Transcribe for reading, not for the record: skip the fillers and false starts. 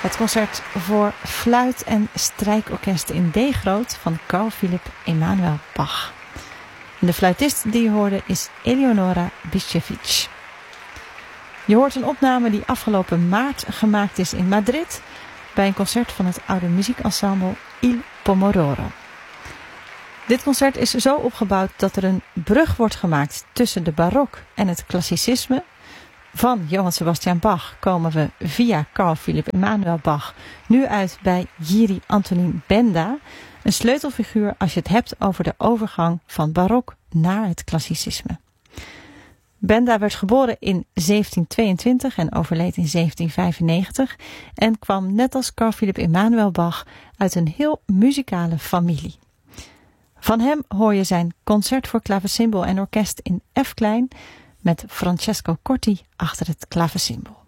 Het concert voor fluit- en strijkorkest in D-groot van Carl Philipp Emanuel Bach. En de fluitist die je hoorde is Eleonora Bišćević. Je hoort een opname die afgelopen maart gemaakt is in Madrid bij een concert van het oude muziekensemble Il Pomodoro. Dit concert is zo opgebouwd dat er een brug wordt gemaakt tussen de barok en het klassicisme. Van Johann Sebastian Bach komen we via Carl Philipp Emanuel Bach nu uit bij Jiří Antonín Benda, een sleutelfiguur als je het hebt over de overgang van barok naar het klassicisme. Benda werd geboren in 1722 en overleed in 1795 en kwam net als Carl Philipp Emanuel Bach uit een heel muzikale familie. Van hem hoor je zijn concert voor klavecimbal en orkest in F klein met Francesco Corti achter het klavecimbal.